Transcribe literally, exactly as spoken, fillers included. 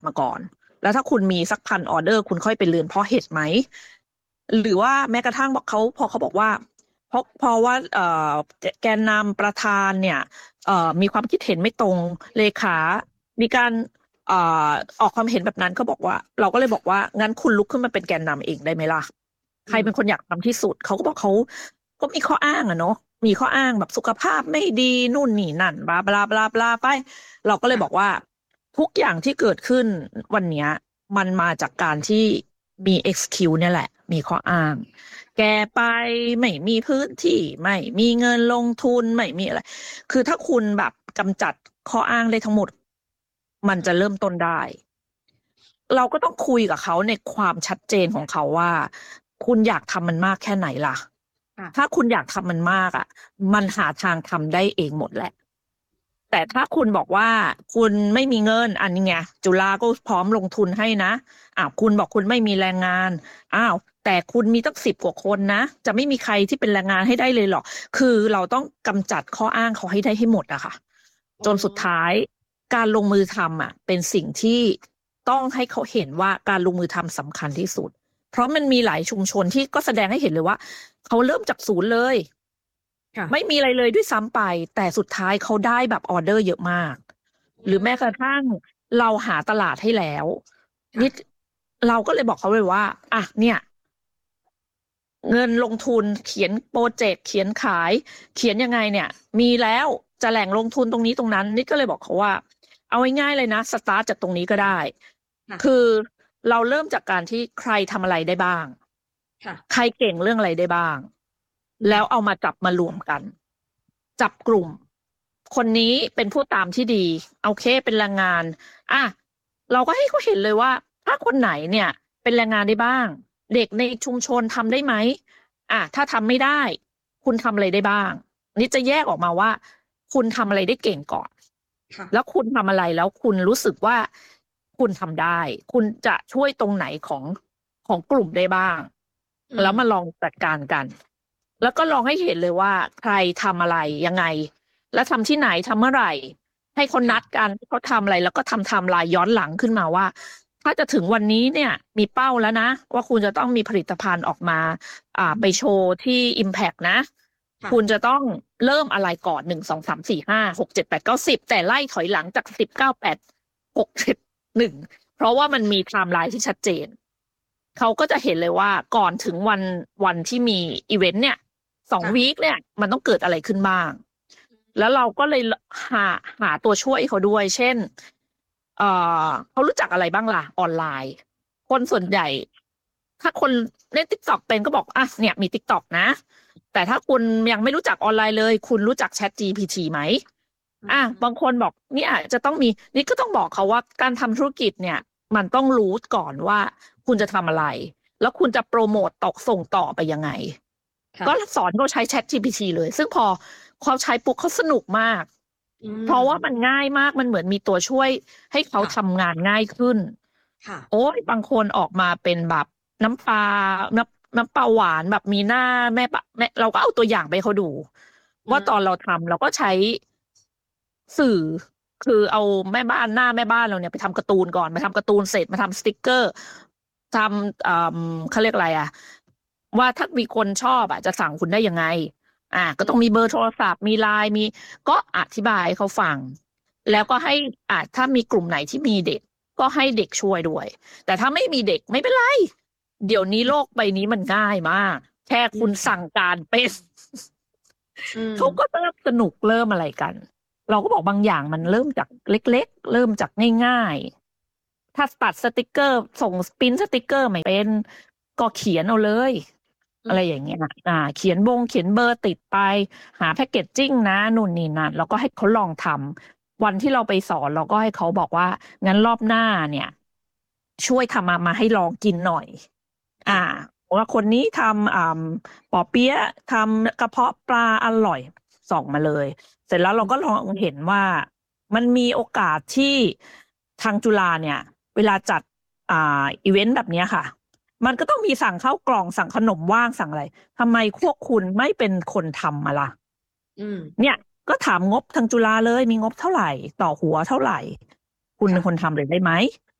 มาก่อนแล้วถ้าคุณมีสักพันออเดอร์คุณค่อยไปเรือนเพาะเห็ดไหมหรือว่าแม้กระทั่งบอกเขาพอเขาบอกว่าเพราะเพราะว่าเอ่อแกนนำประธานเนี่ยเอ่อมีความคิดเห็นไม่ตรงเลขามีการเอ่อออกความเห็นแบบนั้นเขาบอกว่าเราก็เลยบอกว่างั้นคุณลุกขึ้นมาเป็นแกนนำเองได้ไหมล่ะใครเป็นคนอยากทำที่สุดเขาก็บอกเขาก็มีข้ออ้างอะเนาะมีข้ออ้างแบบสุขภาพไม่ดีนู่นนี่นั่นบลาบลาบลาบลาไปเราก็เลยบอกว่าทุกอย่างที่เกิดขึ้นวันเนี้ยมันมาจากการที่มี excuse เนี่ยแหละมีข้ออ้างแกไปไม่มีพื้นที่ไม่มีเงินลงทุนไม่มีอะไรคือถ้าคุณแบบกำจัดข้ออ้างได้ทั้งหมดมันจะเริ่มต้นได้ เราก็ต้องคุยกับเขาในความชัดเจนของเขาว่า คุณอยากทำมันมากแค่ไหนล่ะค่ะถ้าคุณอยากทำมันมากอ่ะ มันหาทางทำได้เองหมดแหละ แต่ถ้าคุณบอกว่าคุณไม่มีเงินอันนี้ไงจุฬาก็พร้อมลงทุนให้นะอ้าวคุณบอกคุณไม่มีแรงงานอ้าวแต่คุณมีตั้งสิบกว่าคนนะจะไม่มีใครที่เป็นแรงงานให้ได้เลยหรอคือเราต้องกำจัดข้ออ้างเขาให้ได้ให้หมดอะค่ะจนสุดท้ายการลงมือทำอะเป็นสิ่งที่ต้องให้เขาเห็นว่าการลงมือทำสำคัญที่สุด เพราะมันมีหลายชุมชนที่ก็แสดงให้เห็นเลยว่าเขาเริ่มจากศูนย์เลยค่ะไม่มีอะไรเลยด้วยซ้ำไป แต่สุดท้ายเขาได้แบบออเดอร์เยอะมาก หรือแม้กระทั่งเราหาตลาดให้แล้วค่ะนิดเราก็เลยบอกเขาเลยว่าอ่ะเนี่ย เงินลงทุนเขียนโปรเจกต์เขียนขาย เขียนยังไงเนี่ย มีแล้วจะแหล่งลงทุนตรงนี้ตรงนั้น นิดก็เลยบอกเขาว่า เอาง่ายๆเลยนะสตาร์ทจากตรงนี้ก็ได้ค่ะคือเราเริ่มจากการที่ใครทำอะไรได้บ้างค่ะใครเก่งเรื่องอะไรได้บ้าง แล้วเอามาจับมารวมกัน จับกลุ่ม คนนี้เป็นผู้ตามที่ดีโอเคเป็นแรงงานอ่ะเราก็ให้เขาเห็นเลยว่า ถ้าคนไหนเนี่ย เป็นแรงงานได้บ้าง เด็กในชุมชนทำได้ไหมอ่ะถ้าทำไม่ได้ คุณทำอะไรได้บ้าง นี่จะแยกออกมาว่า คุณทำอะไรได้เก่งก่อนค่ะแล้วคุณทำอะไรแล้วคุณรู้สึกว่าคุณทำได้ คุณจะช่วยตรงไหนของของกลุ่มได้บ้างอืมแล้วมาลองจัดการกัน แล้วก็ลองให้เห็นเลยว่า ใครทำอะไรยังไง และทำที่ไหนทำเมื่อไหร่ ให้คนนัดกันเขาทำอะไร แล้วก็ทำไทม์ไลน์ย้อนหลังขึ้นมาว่า ถ้าจะถึงวันนี้เนี่ยมีเป้าแล้วนะ ว่าคุณจะต้องมีผลิตภัณฑ์ออกมา อ่าไปโชว์ที่ Impact นะค่ะคุณจะต้องเริ่มอะไรก่อนหนึ่งสองสามสี่ห้าหกเจ็ดแปดเก้าสิบแต่ไล่ถอยหลังจากสิบเก้าแปดหกเจ็ดหนึ่งเพราะว่ามันมีไทม์ไลน์ที่ชัดเจน เขาก็จะเห็นเลยว่าก่อนถึงวันวันที่มีอีเวนต์เนี่ยสองค่ะวีคเนี่ย มันต้องเกิดอะไรขึ้นบ้าง แล้วเราก็เลยหาหาตัวช่วยเขาด้วย เช่น เอ่อเขารู้จักอะไรบ้างล่ะ ออนไลน์ คนส่วนใหญ่ ถ้าคนเล่น TikTok เป็นก็บอกอ่ะเนี่ยมี TikTok นะ แต่ถ้าคุณยังไม่รู้จักออนไลน์เลย คุณรู้จัก Chat จี พี ที ไหม อ่ะบางคนบอกเนี่ยจะต้องมีนี่ก็ต้องบอกเขาว่าการทำธุรกิจเนี่ย มันต้องรู้ก่อนว่าคุณจะทำอะไร แล้วคุณจะโปรโมตตอกส่งต่อไปยังไงค่ะก็สอนเขาใช้ Chat จี พี ที เลย ซึ่งพอเขาใช้ปุ๊บเขาสนุกมากอืมเพราะว่ามันง่ายมากมันเหมือนมีตัวช่วยให้เขาค่ะทำงานง่ายขึ้นค่ะโอ้ยบางคนออกมาเป็นแบบน้ำปลาน้ำน้ำปลาหวานแบบมีหน้าแม่ปะแม่เราก็เอาตัวอย่างไปให้เขาดู ว่าอืมตอนเราทำเราก็ใช้สื่อ คือเอาแม่บ้านหน้าแม่บ้านเราเนี่ยไปทำการ์ตูนก่อนไปทำการ์ตูนเสร็จมาทำสติกเกอร์ทำอ่าเขาเรียกอะไรอ่ะ ว่าถ้ามีคนชอบอ่ะจะสั่งคุณได้ยังไง อ่า ก็ต้องมีเบอร์โทรศัพท์มีไลน์มีก็อธิบายให้เขาฟัง แล้วก็ให้อ่าถ้ามีกลุ่มไหนที่มีเด็ก ก็ให้เด็กช่วยด้วย แต่ถ้าไม่มีเด็กไม่เป็นไร เดี๋ยวนี้โลกใบนี้มันง่ายมาก แค่คุณสั่งการเป็นอืมเขาก็เริ่มสนุกเริ่มอะไรกัน เราก็บอกบางอย่างมันเริ่มจากเล็กๆ เริ่มจากง่ายๆ ถ้าตัดสติกเกอร์ส่งปริ้นสติกเกอร์ไม่เป็น ก็เขียนเอาเลยอืมอะไรอย่างเงี้ยอ่า เขียนบงเขียนเบอร์ติดไป หาแพ็กเกจจิ้งนะนู่นนี่นั่นแล้วก็ให้เขาลองทำวันที่เราไปสอนเราก็ให้เขาบอกว่า งั้นรอบหน้าเนี่ย ช่วยทำมามาให้ลองกินหน่อย อ่าว่าคนนี้ทำอ่าปอเปี๊ยะทำกระเพาะปลาอร่อยส่งมาเลย เสร็จแล้วเราก็ลองเห็นว่ามันมีโอกาสที่ทางจุฬาเนี่ย เวลาจัดอ่าอีเวนต์แบบนี้ค่ะ มันก็ต้องมีสั่งข้าวกล่องสั่งขนมว่างสั่งอะไรทำไมพวกคุณไม่เป็นคนทำมาล่ะอืมเนี่ยก็ถามงบทางจุฬาเลยมีงบเท่าไหร่ ต่อหัวเท่าไหร่ คุณเป็นค่ะคนทำเลยได้ไหม